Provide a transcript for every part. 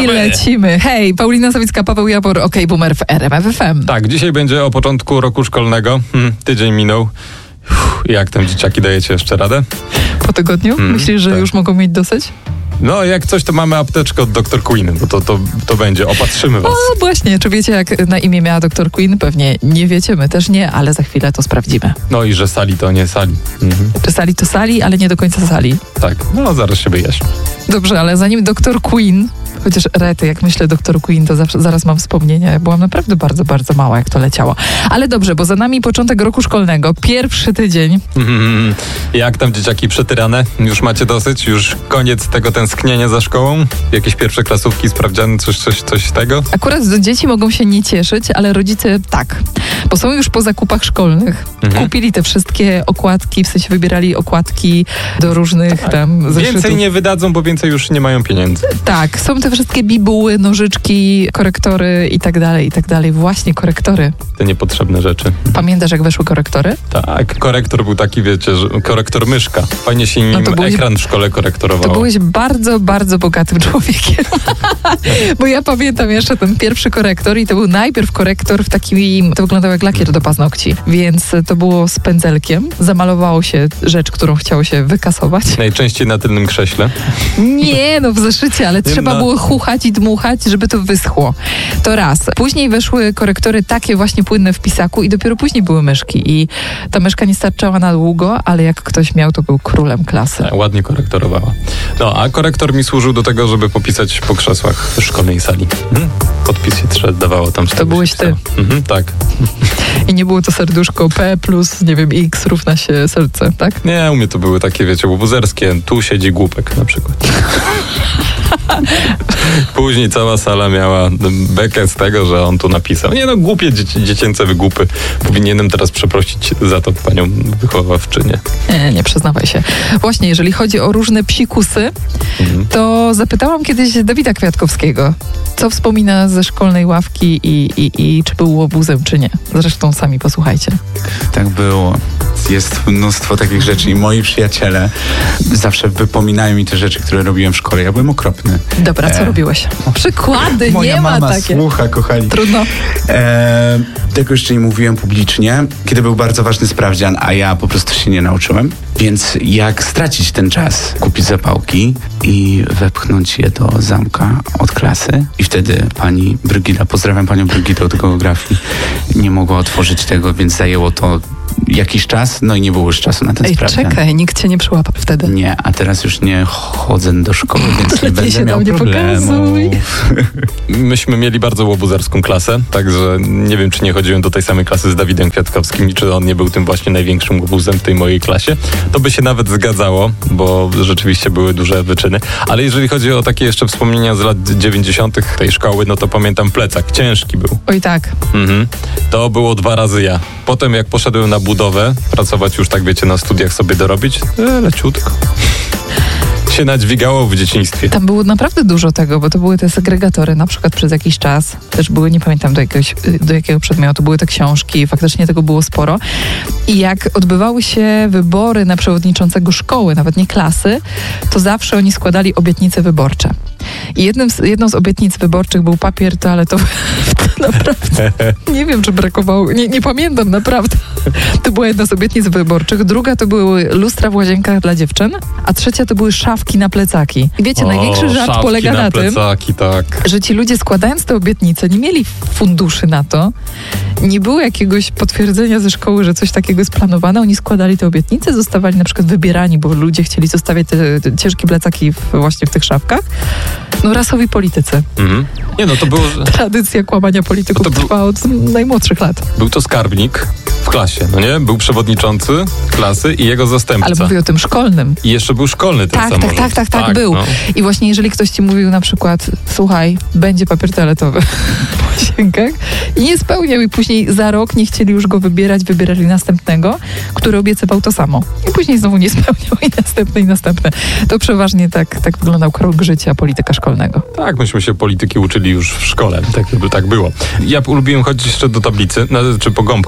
Lecimy. Hej, Paulina Sawicka, Paweł Jabor, OK Boomer w RMF FM. Tak, dzisiaj będzie o początku roku szkolnego. Tydzień minął. Jak tam dzieciaki, dajecie jeszcze radę? Po tygodniu? Myślisz, że już mogą mieć dosyć? No, jak coś, to mamy apteczkę od Dr. Queen, bo to będzie. Opatrzymy was. O, właśnie. Czy wiecie, jak na imię miała Dr. Queen? Pewnie nie wiecie, my też nie, ale za chwilę to sprawdzimy. No i że sali to nie sali. Czy sali to sali, ale nie do końca sali. Tak, no zaraz się wyjaśni. Dobrze, ale zanim Dr. Queen, chociaż rety, jak myślę Dr. Queen, to zaraz mam wspomnienia. Ja byłam naprawdę bardzo, bardzo mała, jak to leciało. Ale dobrze, bo za nami początek roku szkolnego, pierwszy tydzień. Jak tam dzieciaki przetyrane? Już macie dosyć? Już koniec tego tęsknienia za szkołą? Jakieś pierwsze klasówki, sprawdziany, coś tego? Akurat dzieci mogą się nie cieszyć, ale rodzice tak. Bo są już po zakupach szkolnych. Kupili te wszystkie okładki, w sensie wybierali okładki do różnych tam zeszytów. Więcej nie wydadzą, bo więcej już nie mają pieniędzy. Tak, są te wszystkie bibuły, nożyczki, korektory i tak dalej, i tak dalej. Właśnie korektory. Te niepotrzebne rzeczy. Pamiętasz, jak weszły korektory? Tak, korektor był taki, wiecie, że korektor myszka. Fajnie się nim ekran w szkole korektorowało. To byłeś bardzo, bardzo bogatym człowiekiem. Bo ja pamiętam jeszcze ten pierwszy korektor i to był najpierw korektor w takim, to wyglądał jak lakier do paznokci, więc to było z pędzelkiem. Zamalowało się rzecz, którą chciało się wykasować. Najczęściej na tylnym krześle. Nie, no w zeszycie, ale trzeba było chuchać i dmuchać, żeby to wyschło. To raz. Później weszły korektory takie właśnie płynne w pisaku i dopiero później były myszki. I ta myszka nie starczała na długo, ale jak ktoś miał, to był królem klasy. Ładnie korektorowała. No, a korektor mi służył do tego, żeby popisać po krzesłach w szkolnej sali. Podpis się dawało tam. To byłeś ty. Tak. I nie było to serduszko P plus, nie wiem, X równa się serce, tak? Nie, u mnie to były takie, wiecie, łobuzerskie. Tu siedzi głupek na przykład. Później cała sala miała bekę z tego, że on tu napisał. Nie no, głupie dziecięce wygłupy. Powinienem teraz przeprosić za to panią wychowawczynię. Nie przyznawaj się. Właśnie, jeżeli chodzi o różne psikusy, to zapytałam kiedyś Dawida Kwiatkowskiego, co wspomina ze szkolnej ławki i czy był łobuzem, czy nie. Zresztą sami posłuchajcie. Tak było. Jest mnóstwo takich rzeczy i moi przyjaciele zawsze wypominają mi te rzeczy, które robiłem w szkole. Ja byłem okropny. Dobra, co robiłeś? Przykłady, moja nie ma mama takie. Słucha, kochani. Trudno. Tego jeszcze nie mówiłem publicznie, kiedy był bardzo ważny sprawdzian, a ja po prostu się nie nauczyłem. Więc jak stracić ten czas? Kupić zapałki i wepchnąć je do zamka od klasy. I wtedy pani Brygida, pozdrawiam panią Brygidę od geografii, nie mogła otworzyć tego, więc zajęło to jakiś czas, no i nie było już czasu na ten sprawdzian. Czekaj, nikt cię nie przyłapał wtedy. Nie, a teraz już nie chodzę do szkoły, więc nie będę miał problemu. Myśmy mieli bardzo łobuzerską klasę, także nie wiem, czy nie chodziłem do tej samej klasy z Dawidem Kwiatkowskim i czy on nie był tym właśnie największym łobuzem w tej mojej klasie. To by się nawet zgadzało, bo rzeczywiście były duże wyczyny. Ale jeżeli chodzi o takie jeszcze wspomnienia z lat 90. tej szkoły, no to pamiętam plecak. Ciężki był. Oj tak. To było 2 razy ja. Potem jak poszedłem na budowę, pracować już tak wiecie, na studiach sobie dorobić, leciutko. Się nadźwigało w dzieciństwie. Tam było naprawdę dużo tego, bo to były te segregatory, na przykład przez jakiś czas. Też były, nie pamiętam do jakiego przedmiotu, były te książki, faktycznie tego było sporo. I jak odbywały się wybory na przewodniczącego szkoły, nawet nie klasy, to zawsze oni składali obietnice wyborcze. I jedną z obietnic wyborczych był papier toaletowy. Naprawdę. Nie wiem, czy brakowało. Nie pamiętam, naprawdę. To była jedna z obietnic wyborczych. Druga to były lustra w łazienkach dla dziewczyn, a trzecia to były szafki na plecaki. I wiecie, największy żart polega na tym, tak, że ci ludzie składając te obietnice nie mieli funduszy na to. Nie było jakiegoś potwierdzenia ze szkoły, że coś takiego jest planowane. Oni składali te obietnice, zostawali na przykład wybierani, bo ludzie chcieli zostawiać te ciężkie plecaki właśnie w tych szafkach. No rasowi politycy. Nie no, to było... Tradycja kłamania polityków trwa od najmłodszych lat. Był to skarbnik w klasie, no nie? Był przewodniczący klasy i jego zastępca. Ale mówię o tym szkolnym. I jeszcze był szkolny ten samorząd. Tak, był. No. I właśnie jeżeli ktoś ci mówił na przykład, słuchaj, będzie papier toaletowy w łazienkach i nie spełniał i później za rok nie chcieli już go wybierali następnego, który obiecywał to samo. I później znowu nie spełniał i następne. To przeważnie tak wyglądał krąg życia polityka szkolnego. Tak, myśmy się polityki uczyli już w szkole. Tak było. Ja lubiłem chodzić jeszcze do tablicy, czy po gąbkę.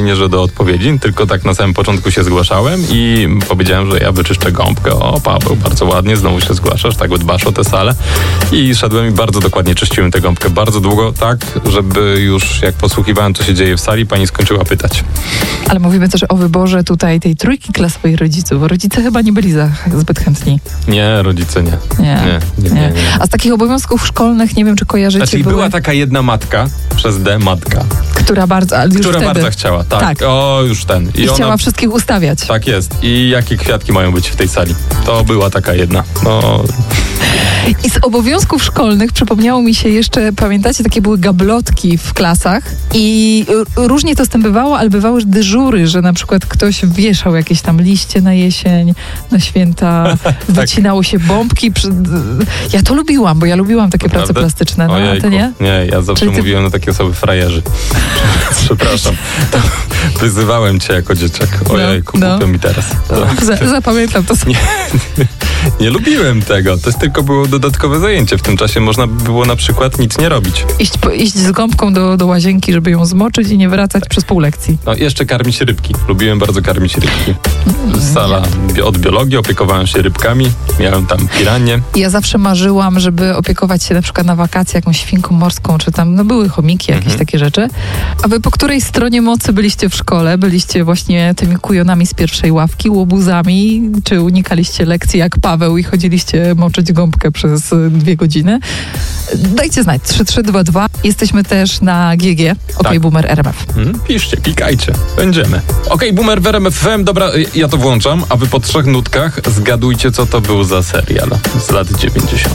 nie, że do odpowiedzi, tylko tak na samym początku się zgłaszałem i powiedziałem, że ja wyczyszczę gąbkę. O, Paweł, bardzo ładnie, znowu się zgłaszasz, tak dbasz o tę salę. I szedłem i bardzo dokładnie czyściłem tę gąbkę. Bardzo długo, tak, żeby już jak podsłuchiwałem, co się dzieje w sali, pani skończyła pytać. Ale mówimy też o wyborze tutaj tej trójki klasowej rodziców. Rodzice chyba nie byli zbyt chętni. Nie, rodzice nie. Nie. A z takich obowiązków szkolnych, nie wiem, czy kojarzycie, Znaczy była taka jedna matka, przez D matka, która bardzo chciała, tak. Już ten. I chciała wszystkich ustawiać. Tak jest. I jakie kwiatki mają być w tej sali? To była taka jedna. No. I z obowiązków szkolnych przypomniało mi się jeszcze, pamiętacie, takie były gablotki w klasach i różnie to z tym bywało, ale bywały dyżury, że na przykład ktoś wieszał jakieś tam liście na jesień, na święta, wycinało się bombki. Ja to lubiłam, bo ja lubiłam takie prace plastyczne. No, a ty nie? Nie, ja zawsze mówiłem na takie osoby frajerzy. Przepraszam. Wyzywałem cię jako dzieciak. Ojejku, głupio mi teraz. Zapamiętam to sobie. Nie lubiłem tego. To tylko było dodatkowe zajęcie. W tym czasie można by było na przykład nic nie robić. Iść z gąbką do łazienki, żeby ją zmoczyć i nie wracać przez pół lekcji. No jeszcze karmić rybki. Lubiłem bardzo karmić rybki. Sala od biologii, opiekowałem się rybkami. Miałem tam piranie. Ja zawsze marzyłam, żeby opiekować się na przykład na wakacje jakąś świnką morską, czy tam, były chomiki, jakieś takie rzeczy. A wy po której stronie mocy byliście w szkole? Byliście właśnie tymi kujonami z pierwszej ławki, łobuzami, czy unikaliście lekcji jak Paweł i chodziliście moczyć gąbkę przez 2 godziny? Dajcie znać. 3322. Jesteśmy też na GG. Boomer RMF. Piszcie, klikajcie. Będziemy. Boomer w RMF FM. Dobra, ja to włączam, a wy po 3 nutkach zgadujcie, co to był za serial z lat 90.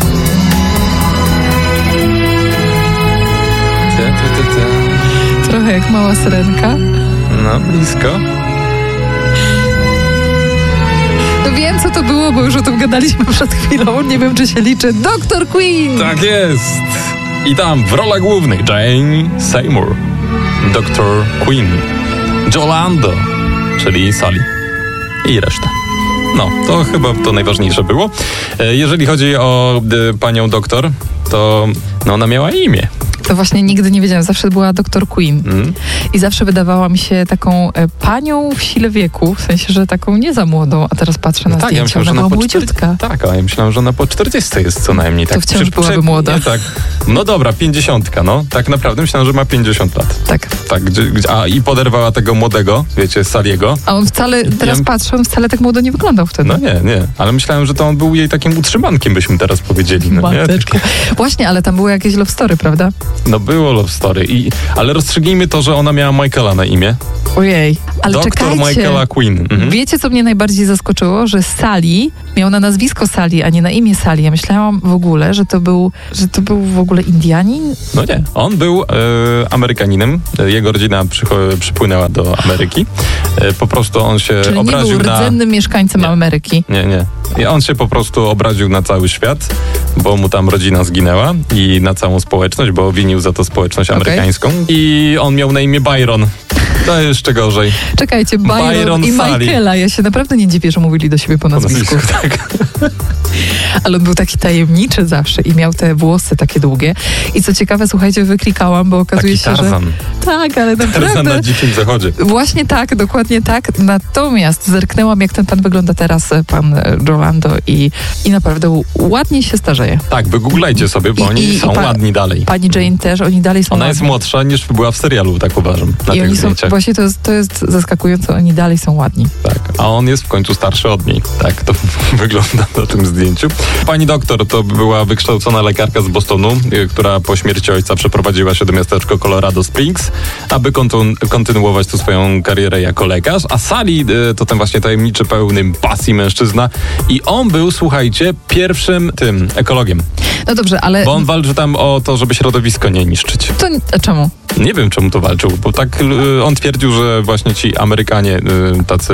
Trochę jak Mała Syrenka. No, blisko. No wiem, co to było, bo już o tym gadaliśmy przed chwilą. Nie wiem, czy się liczy. Dr. Queen! Tak jest! I tam w rolach głównych Jane Seymour, Dr. Queen, Jolando, czyli Sally i reszta. No, to chyba to najważniejsze było. Jeżeli chodzi o panią doktor, to ona miała imię. To właśnie nigdy nie wiedziałam. Zawsze była Dr. Queen. I zawsze wydawała mi się taką panią w sile wieku, w sensie, że taką nie za młodą, a teraz patrzę na zdjęcia, myślałem, ona była młodziutka. Tak, ale ja myślałem, że ona po 40 jest co najmniej. Tak. To wciąż byłaby młoda. Nie, tak. No dobra, 50, no. Tak naprawdę myślałem, że ma 50 lat. Tak. I poderwała tego młodego, wiecie, Saliego. A on wcale, teraz patrzę, on wcale tak młodo nie wyglądał wtedy. No nie. Ale myślałem, że to on był jej takim utrzymankiem, byśmy teraz powiedzieli. No, mateczka. Właśnie, ale tam było jakieś love story, prawda? No było love story, ale rozstrzygnijmy to, że ona miała Michaela na imię. Ojej, ale Doktor czekajcie. Michaela Queen. Wiecie, co mnie najbardziej zaskoczyło? Że Sally miał na nazwisko Sally, a nie na imię Sally. Ja myślałam w ogóle, że to był w ogóle Indianin. No nie, on był Amerykaninem. Jego rodzina przypłynęła do Ameryki. Po prostu on się Czyli obraził nie był rdzennym mieszkańcem Ameryki. Nie. I on się po prostu obraził na cały świat, bo mu tam rodzina zginęła i na całą społeczność, bo winił za to społeczność amerykańską. I on miał na imię Byron. To jeszcze gorzej. Czekajcie, Byron i Michaela. Ja się naprawdę nie dziwię, że mówili do siebie po nazwisku. Tak. Ale on był taki tajemniczy zawsze i miał te włosy takie długie. I co ciekawe, słuchajcie, wyklikałam, bo okazuje się, Tarzan. że... Tak, ale naprawdę... Tarzan na Dzikim Zachodzie. Właśnie tak, dokładnie tak. Natomiast zerknęłam, jak ten pan wygląda teraz, pan Jolando i naprawdę ładnie się starzeje. Tak, wygooglajcie sobie, bo oni są ładni dalej. Pani Jane też, oni dalej są Ona jest młodsza niż była w serialu, tak uważam, na I tych oni zdjęciach. Właśnie to jest zaskakujące, oni dalej są ładni. Tak, a on jest w końcu starszy od niej. Tak to wygląda na tym zdjęciu. Pani doktor to była wykształcona lekarka z Bostonu, która po śmierci ojca przeprowadziła się do miasteczka Colorado Springs, aby kontynuować tu swoją karierę jako lekarz. A Sally to ten właśnie tajemniczy, pełny pasji mężczyzna i on był, słuchajcie, pierwszym tym ekologiem. No dobrze, ale... Bo on walczy tam o to, żeby środowisko nie niszczyć. To czemu? Nie wiem, czemu to walczył, bo tak on twierdził, że właśnie ci Amerykanie tacy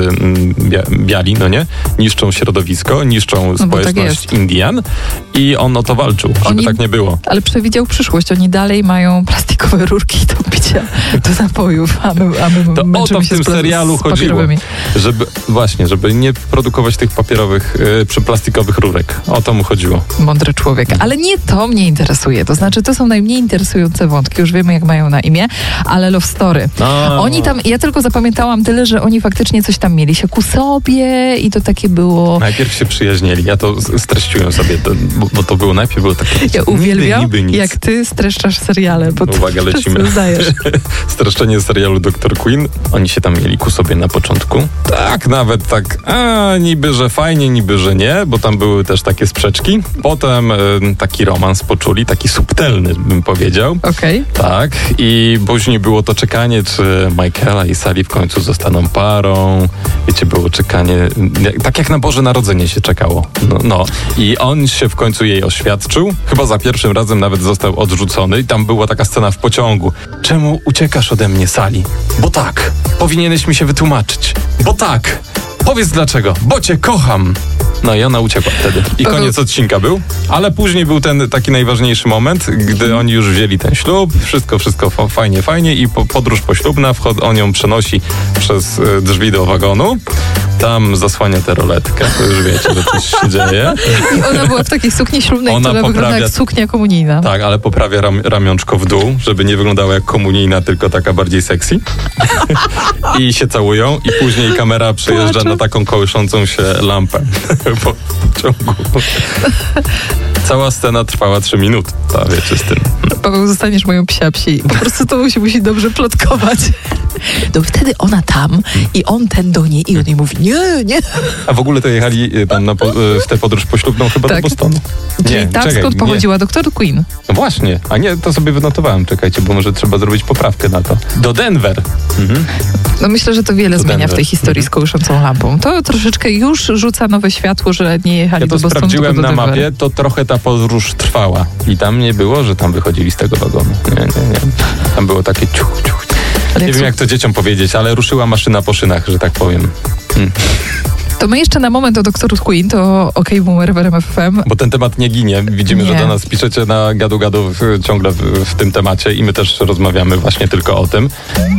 biali, no nie, niszczą środowisko, niszczą społeczność tak Indian i on o to walczył, żeby tak nie było. Ale przewidział przyszłość, oni dalej mają plastikowe rurki do picia, do napojów, a my to o to w tym serialu chodziło, żeby nie produkować tych papierowych, plastikowych rurek. O to mu chodziło. Mądry człowiek, ale nie to mnie interesuje, to znaczy to są najmniej interesujące wątki, już wiemy jak mają na imię imię, ale Love Story. Oni tam, ja tylko zapamiętałam tyle, że oni faktycznie coś tam mieli się ku sobie i to takie było... Najpierw się przyjaźnili, ja to streściłem sobie, bo to było najpierw było takie... Ja uwielbiam, niby nic. jak ty streszczasz seriale, bo Uwaga, lecimy. Zdajesz. Streszczenie serialu Dr. Queen. Oni się tam mieli ku sobie na początku. Tak, nawet tak, niby, że fajnie, niby, że nie, bo tam były też takie sprzeczki. Potem taki romans poczuli, taki subtelny, bym powiedział. Okej. Tak, i później było to czekanie, czy Michaela i Sally w końcu zostaną parą. Wiecie, było czekanie, tak jak na Boże Narodzenie się czekało. No. I on się w końcu jej oświadczył. Chyba za pierwszym razem nawet został odrzucony i tam była taka scena w pociągu. Czemu uciekasz ode mnie, Sally? Bo tak. Powinieneś mi się wytłumaczyć. Bo tak. Powiedz dlaczego. Bo cię kocham. No i ona uciekła wtedy. I koniec odcinka był. Ale później był ten taki najważniejszy moment, gdy oni już wzięli ten ślub. Wszystko fajnie. I podróż poślubna, on ją przenosi przez drzwi do wagonu. Tam zasłania tę roletkę. To już wiecie, że coś się dzieje. I ona była w takiej sukni ślubnej, która wygląda jak suknia komunijna. Tak, ale poprawia ramionczko w dół, żeby nie wyglądała jak komunijna, tylko taka bardziej sexy. I się całują. I później kamera przejeżdża na taką kołyszącą się lampę po ciągu. Cała scena trwała 3 minuty. Wiecie z tym. Paweł, zostaniesz moją psi. Po prostu to musi dobrze plotkować. To wtedy ona tam i on ten do niej i on jej mówi nie. A w ogóle to jechali tam w tę podróż poślubną chyba do Bostonu. Czyli tam skąd pochodziła Dr. Queen. No właśnie, a nie, to sobie wynotowałem, czekajcie, bo może trzeba zrobić poprawkę na to. Do Denver. No myślę, że to wiele zmienia w tej historii z kołyszącą lampą. To troszeczkę już rzuca nowe światło, że nie jechali do Bostonu, sprawdziłem tylko do na Denver. mapie, to trochę ta podróż trwała. I tam nie było, że tam wychodzili z tego wagonu. Nie. Tam było takie ciuch. Nie wiem, jak to dzieciom powiedzieć, ale ruszyła maszyna po szynach, że tak powiem. To my jeszcze na moment o Dr. Queen, to Boomer w RMF FM. Bo ten temat nie ginie. Widzimy, że do nas piszecie na gadu ciągle w tym temacie i my też rozmawiamy właśnie tylko o tym.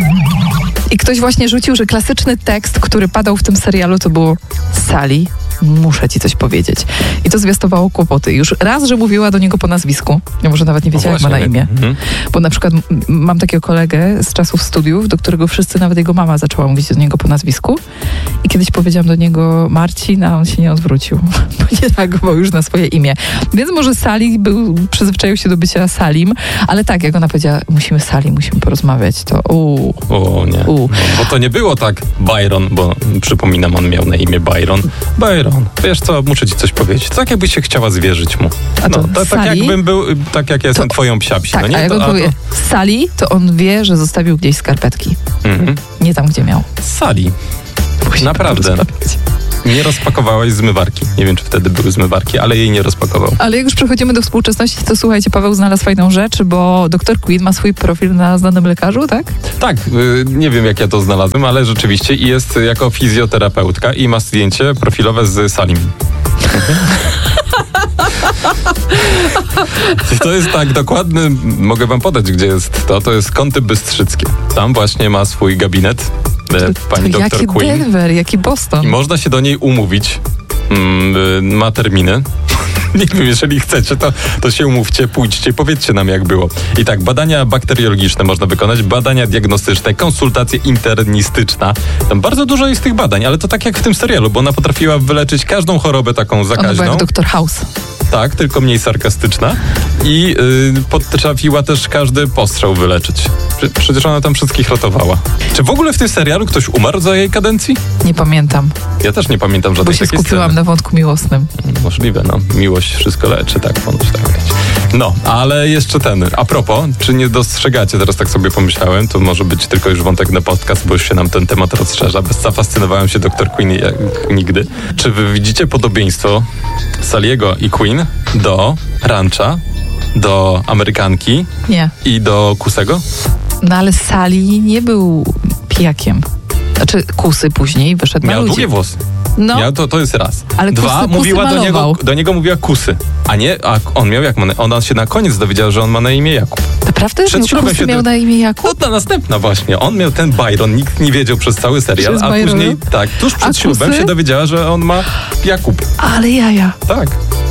I ktoś właśnie rzucił, że klasyczny tekst, który padał w tym serialu, to było Sally, muszę ci coś powiedzieć. I to zwiastowało kłopoty. Już raz, że mówiła do niego po nazwisku. Ja może nawet nie wiedziała, jak ma na imię. Bo na przykład mam takiego kolegę z czasów studiów, do którego wszyscy, nawet jego mama zaczęła mówić do niego po nazwisku. I kiedyś powiedziałam do niego Marcin, a on się nie odwrócił. Bo nie reagował już na swoje imię. Więc może Sally przyzwyczaił się do bycia Salim. Ale tak, jak ona powiedziała, musimy porozmawiać, to O nie. Bo to nie było tak Byron, bo przypominam, on miał na imię Byron, wiesz co, muszę ci coś powiedzieć. Tak jakbyś się chciała zwierzyć mu. Tak jakbym był, tak jak ja jestem twoją psiapsi. Tak, no nie? A jak on powie Sally, to on wie, że zostawił gdzieś skarpetki. Nie tam, gdzie miał. Sally. Naprawdę. Nie rozpakowałaś zmywarki. Nie wiem, czy wtedy były zmywarki, ale jej nie rozpakował. Ale jak już przechodzimy do współczesności, to słuchajcie, Paweł znalazł fajną rzecz, bo Dr. Queen ma swój profil na Znanym Lekarzu, tak? Tak, nie wiem, jak ja to znalazłem, ale rzeczywiście jest jako fizjoterapeutka i ma zdjęcie profilowe z Salim. To jest tak dokładny, mogę wam podać, gdzie jest to. To jest Kąty Bystrzyckie. Tam właśnie ma swój gabinet pani Dr. Queen. Jaki Denver, jaki Boston. I można się do niej umówić. Ma terminy. Nie wiem, jeżeli chcecie, to się umówcie, pójdźcie, powiedzcie nam, jak było. I tak, badania bakteriologiczne można wykonać, badania diagnostyczne, konsultacje internistyczna. Tam bardzo dużo jest tych badań, ale to tak jak w tym serialu, bo ona potrafiła wyleczyć każdą chorobę taką zakaźną. Ona była jak Dr. House. Tak, tylko mniej sarkastyczna. I potrafiła też każdy postrzał wyleczyć. Przecież ona tam wszystkich ratowała. Czy w ogóle w tym serialu ktoś umarł za jej kadencji? Nie pamiętam. Ja też nie pamiętam żadnej takiej sceny. Bo się skupiłam na wątku miłosnym. Możliwe, miłość wszystko leczy, tak ponoć tak być. No, ale jeszcze a propos, czy nie dostrzegacie, teraz tak sobie pomyślałem, to może być tylko już wątek na podcast, bo już się nam ten temat rozszerza. Zafascynowałem się Dr. Queen jak nigdy. Czy wy widzicie podobieństwo Sally'ego i Queen do Rancha, do Amerykanki i do Kusego? No ale Sally nie był pijakiem. Znaczy Kusy później wyszedł na ludzi. Miał długie włosy. No. To jest raz. Ale Dwa, mówiła do niego mówiła Kusy, a on miał ona się na koniec dowiedziała, że on ma na imię Jakub. Naprawdę? Przed ślubem się miał na imię Jakub? No ta następna właśnie. On miał ten Byron, nikt nie wiedział przez cały serial, później tuż przed ślubem się dowiedziała, że on ma Jakub. Ale jaja. Tak.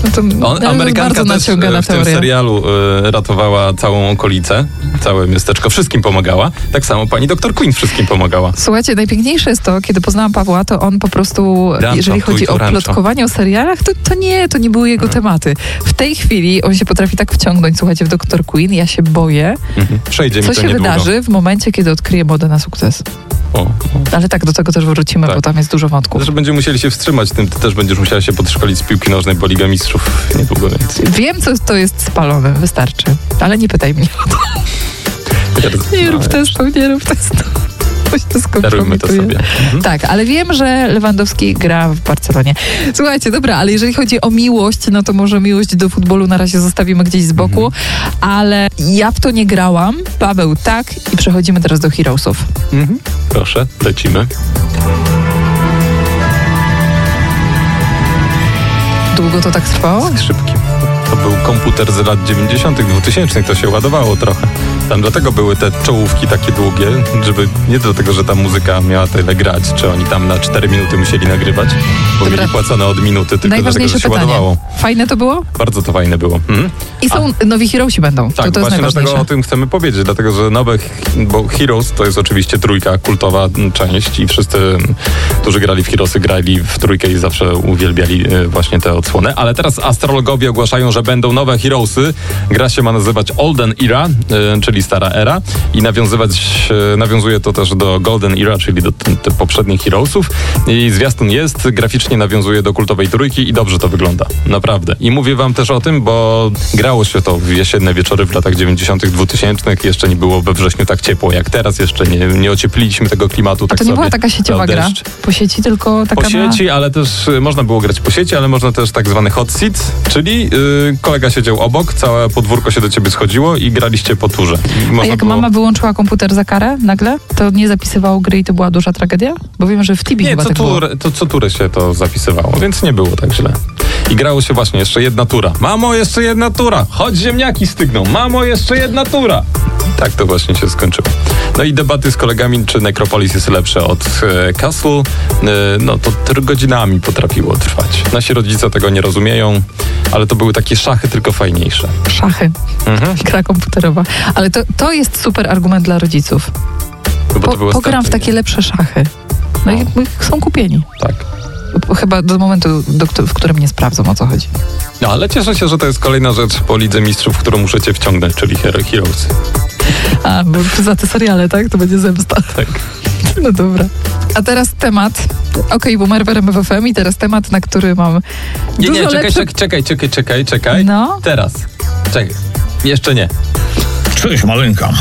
No to Amerykanka bardzo też naciągana w tym teoria. serialu ratowała całą okolicę, całe miasteczko, wszystkim pomagała. Tak samo pani doktor Queen wszystkim pomagała. Słuchajcie, najpiękniejsze jest to, kiedy poznałam Pawła, to on po prostu, Rancho, jeżeli chodzi o rancho. plotkowanie o serialach, to nie były jego tematy. W tej chwili on się potrafi tak wciągnąć, słuchajcie, w Dr. Queen, ja się boję, Przejdzie mi co to się niedługo. wydarzy w momencie, kiedy odkryje modę na sukces. Ale tak, do tego też wrócimy, Tak. bo tam jest dużo wątków. Że będziemy musieli się wstrzymać, tym ty też będziesz musiała się podszkolić z piłki nożnej, bo Liga Mistrzów niedługo, więc... Wiem, co to jest spalone, wystarczy. Ale nie pytaj mnie o to. Nie rób testu. Bo się to Darujmy to skompromituje. sobie. Tak, ale wiem, że Lewandowski gra w Barcelonie. Słuchajcie, dobra, ale jeżeli chodzi o miłość, no to może miłość do futbolu na razie zostawimy gdzieś z boku, ale ja w to nie grałam, Paweł tak i przechodzimy teraz do Heroesów. Proszę, lecimy. Długo to tak trwało? Szybki. To był komputer z lat 90., 2000, to się ładowało trochę. Tam dlatego były te czołówki takie długie, żeby nie do tego, że ta muzyka miała tyle grać, czy oni tam na 4 minuty musieli nagrywać, bo Dobra. mieli płacone od minuty, tylko dlatego, że Najważniejsze się pytanie. ładowało. Fajne to było? Bardzo to fajne było. I są nowi Heroesi będą. Tak, to jest właśnie najważniejsze. dlatego o tym chcemy powiedzieć, dlatego że bo Heroes to jest oczywiście trójka, kultowa część i wszyscy, którzy grali w Heroesy, grali w trójkę i zawsze uwielbiali właśnie tę odsłonę, ale teraz astrologowie ogłaszają, że będą nowe Heroesy. Gra się ma nazywać Olden Era, czyli stara era i nawiązuje to też do Golden Era, czyli do poprzednich Heroesów i zwiastun jest, graficznie nawiązuje do kultowej trójki i dobrze to wygląda, naprawdę. I mówię wam też o tym, bo grało się to w jesienne wieczory w latach 90., 2000, jeszcze nie było we wrześniu tak ciepło jak teraz, jeszcze nie ociepliliśmy tego klimatu. A Tak to nie sobie była taka sieciowa dał gra deszcz. po sieci, tylko taka Po sieci, ale też można było grać po sieci, ale można też tak zwany hot seat, czyli kolega siedział obok, całe podwórko się do ciebie schodziło i graliście po turze. A jak mama wyłączyła komputer za karę nagle, to nie zapisywało gry i to była duża tragedia? Bo wiem, że w Tibi Nie, chyba tak było. co turę się to zapisywało, więc nie było tak źle. I grało się właśnie jeszcze jedna tura. Mamo, jeszcze jedna tura! Chodź, ziemniaki stygną! Mamo, jeszcze jedna tura! Tak to właśnie się skończyło. No i debaty z kolegami, czy Necropolis jest lepsze od Castle, no to godzinami potrafiło trwać. Nasi rodzice tego nie rozumieją, ale to były takie szachy, tylko fajniejsze. Szachy. Gra komputerowa. Ale to jest super argument dla rodziców. No bo to było Pogram w ostatnie. takie lepsze szachy. No i są kupieni. Tak. Chyba do momentu, w którym nie sprawdzą, o co chodzi. No ale cieszę się, że to jest kolejna rzecz po Lidze Mistrzów, w którą muszę cię wciągnąć, czyli Heroes. A, bo za te seriale, tak? To będzie zemsta. Tak. No dobra. A teraz temat. Okej, Boomer w RMF FM i teraz temat, na który mam dużo czekaj. No. Teraz. Czekaj. Jeszcze nie. Cześć, maleńka.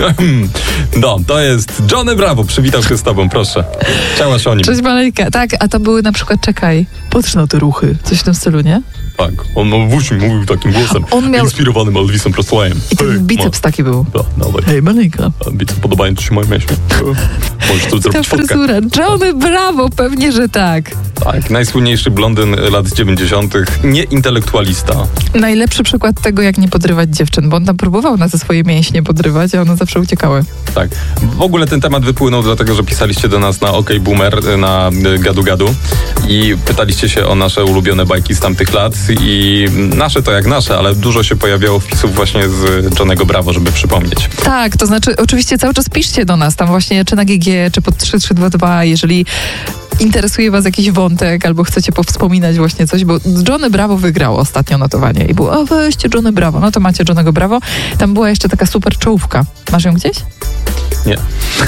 No, to jest Johnny Bravo. Przywitał się z tobą, proszę. Chciałaś o nim. Cześć Malejka. Tak, a to były na przykład, czekaj, patrz na te ruchy. Coś w tym stylu, nie? Tak, on mówił takim głosem On miał- inspirowanym Elvisem Presleyem. I ten biceps taki był. Dawaj. Hej, Malejka. Biceps, podobają ci się moje myśli? Możesz tu Ta zrobić fotkę. fryzura. Johnny Bravo, pewnie, że tak. Tak, najsłynniejszy blondyn lat 90., nie intelektualista. Najlepszy przykład tego, jak nie podrywać dziewczyn, bo on tam próbował na te swoje mięśnie podrywać, a one zawsze uciekały. Tak. W ogóle ten temat wypłynął dlatego, że pisaliście do nas na OK Boomer, na Gadu Gadu i pytaliście się o nasze ulubione bajki z tamtych lat i nasze to jak nasze, ale dużo się pojawiało wpisów właśnie z Johnnego Bravo, żeby przypomnieć. Tak, to znaczy oczywiście cały czas piszcie do nas, tam właśnie czy na GG, czy pod 3322, jeżeli interesuje was jakiś wątek albo chcecie powspominać właśnie coś, bo Johnny Bravo wygrał ostatnio notowanie i było, o weźcie Johnny Bravo, no to macie Johnnego Bravo. Tam była jeszcze taka super czołówka. Masz ją gdzieś? Nie.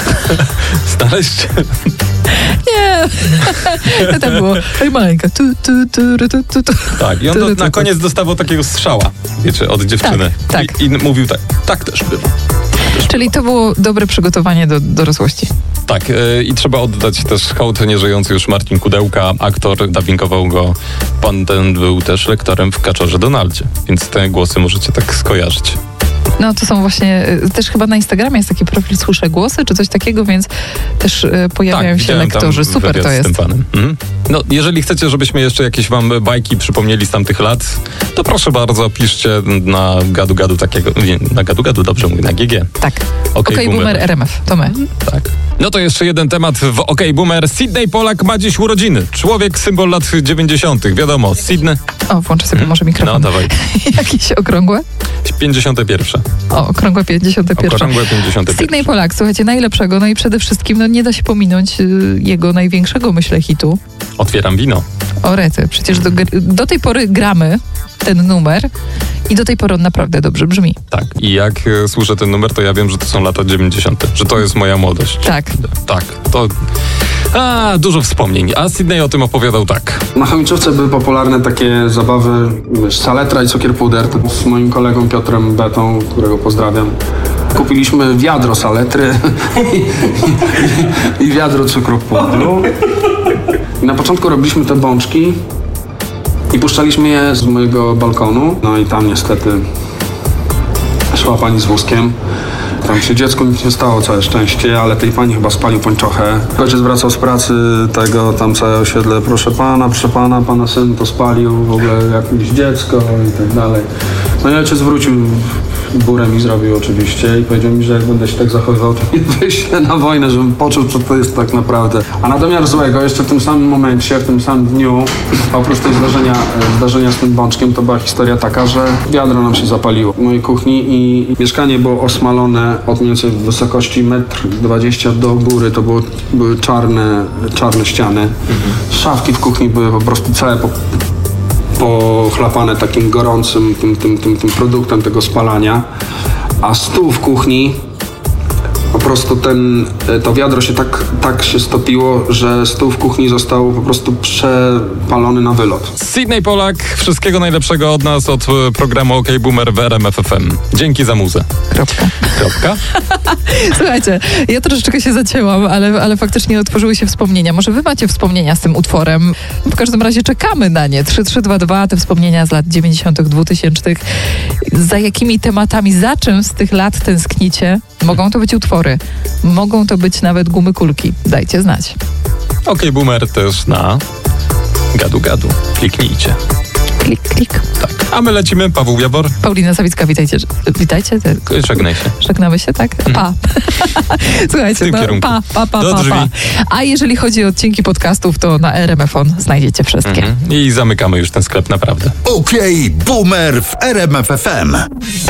Znaleźć? Nie. Tam było, ej maleńka, tu. Tak, i on na koniec dostawał takiego strzała, wiecie, od dziewczyny. Tak. I mówił tak też bywa. Czyli to było dobre przygotowanie do dorosłości. Tak, i trzeba oddać też hołd nieżyjący już Marcin Kudełka, aktor, dubbingował go. Pan ten był też lektorem w Kaczorze Donaldzie, więc te głosy możecie tak skojarzyć. No to są właśnie, też chyba na Instagramie jest taki profil Słyszę Głosy, czy coś takiego, więc też pojawiają się lektorzy. Super to jest. Z tym panem. No, jeżeli chcecie, żebyśmy jeszcze jakieś wam bajki przypomnieli z tamtych lat, to proszę bardzo, piszcie na gadu takiego, nie, na gadu, dobrze mówię, na GG. Tak. Okej, Boomer RMF, to my. Tak. No to jeszcze jeden temat w Okej Boomer. Sydney Polak ma dziś urodziny. Człowiek, symbol lat 90. Wiadomo, Sydney. O, włączę sobie może mikrofon. No, dawaj. Jakieś okrągłe? 51. O, okrągłe 51. Okrągłe 51. Sydney Polak, słuchajcie, najlepszego, no i przede wszystkim, no nie da się pominąć jego największego, myślę, hitu. Otwieram wino. O rety, przecież do tej pory gramy ten numer i do tej pory on naprawdę dobrze brzmi. Tak, i jak słyszę ten numer, to ja wiem, że to są lata 90., że to jest moja młodość. Tak. Tak, to... dużo wspomnień. A Sydney o tym opowiadał tak. Na chomiczówce były popularne takie zabawy, saletra i cukier puder. To z moim kolegą Piotrem Betą, którego pozdrawiam, kupiliśmy wiadro saletry i wiadro cukru pudru. I na początku robiliśmy te bączki i puszczaliśmy je z mojego balkonu. No i tam niestety szła pani z wózkiem. Tam się dziecku nic nie stało, całe szczęście, ale tej pani chyba spalił pończochę. Ojciec wracał z pracy, tam całe osiedle, proszę pana syn to spalił, w ogóle jakieś dziecko i tak dalej. No i ojciec wrócił, burę mi zrobił oczywiście i powiedział mi, że jak będę się tak zachowywał, to mnie wyślę na wojnę, żebym poczuł, co to jest tak naprawdę. A na domiar złego, jeszcze w tym samym momencie, w tym samym dniu, oprócz tej zdarzenia z tym bączkiem, to była historia taka, że wiadro nam się zapaliło w mojej kuchni i mieszkanie było osmalone od mniej więcej wysokości 1,20 m do góry. To były czarne ściany. Szafki w kuchni były po prostu całe pochlapane takim gorącym tym produktem tego spalania, a stół w kuchni, po prostu to wiadro się tak się stopiło, że stół w kuchni został po prostu przepalony na wylot. Sydney Polak, wszystkiego najlepszego od nas, od programu Okej Boomer w RMF FM. Dzięki za muzę. Kropka. Słuchajcie, ja troszeczkę się zacięłam, ale faktycznie otworzyły się wspomnienia. Może wy macie wspomnienia z tym utworem? W każdym razie czekamy na nie. 3322, te wspomnienia z lat 90., 2000. Za jakimi tematami, za czym z tych lat tęsknicie? Mogą to być utwory, mogą to być nawet gumy kulki. Dajcie znać. Okej Boomer też na gadu. Kliknijcie. Klik. Tak. A my lecimy. Paweł Jabor. Paulina Sawicka, witajcie. Witajcie. Żegnaj się. Żegnamy się, tak? Pa. Słuchajcie, pa. A jeżeli chodzi o odcinki podcastów, to na RMF On znajdziecie wszystkie. I zamykamy już ten sklep, naprawdę. Okej Boomer w RMF FM.